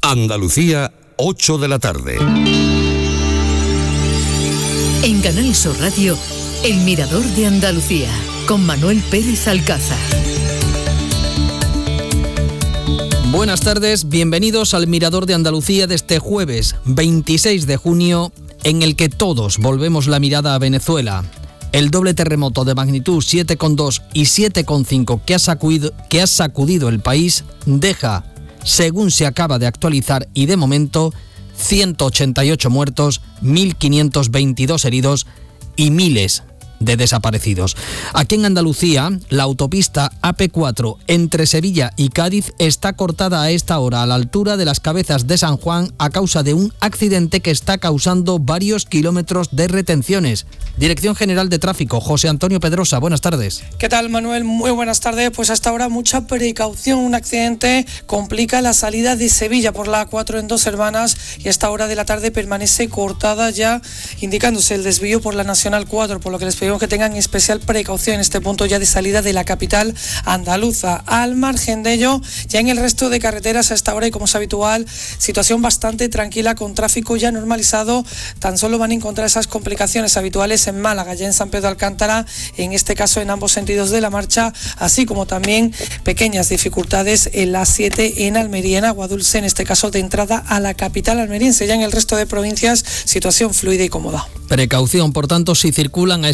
Andalucía, 8 de la tarde. En Canal Sur Radio, El Mirador de Andalucía, con Manuel Pérez Alcázar. Buenas tardes, bienvenidos al Mirador de Andalucía de este jueves 26 de junio, en el que todos volvemos la mirada a Venezuela. El doble terremoto de magnitud 7,2 y 7,5 que ha sacudido el país deja, según se acaba de actualizar y de momento, 188 muertos, 1.522 heridos y miles de desaparecidos. Aquí en Andalucía, la autopista AP4 entre Sevilla y Cádiz está cortada a esta hora a la altura de las Cabezas de San Juan a causa de un accidente que está causando varios kilómetros de retenciones. Dirección General de Tráfico, José Antonio Pedrosa, buenas tardes. ¿Qué tal, Manuel? Muy buenas tardes. Pues hasta ahora mucha precaución. Un accidente complica la salida de Sevilla por la A4 en Dos Hermanas y a esta hora de la tarde permanece cortada ya, indicándose el desvío por la Nacional 4, por lo que les pedimos que tengan especial precaución en este punto ya de salida de la capital andaluza. Al margen de ello, ya en el resto de carreteras a esta hora y como es habitual, situación bastante tranquila con tráfico ya normalizado. Tan solo van a encontrar esas complicaciones habituales en Málaga, ya en San Pedro Alcántara, en este caso en ambos sentidos de la marcha, así como también pequeñas dificultades en la 7 en Almería, en Aguadulce, en este caso de entrada a la capital almeriense. Ya en el resto de provincias, situación fluida y cómoda. Precaución, por tanto, si circulan a